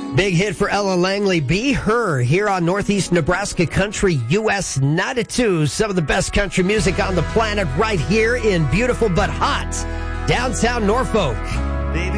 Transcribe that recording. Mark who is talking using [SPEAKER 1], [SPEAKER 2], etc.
[SPEAKER 1] Big hit for Ella Langley, Be Her, here on Northeast Nebraska Country US 92. Some of the best country music on the planet right here in beautiful but hot downtown Norfolk.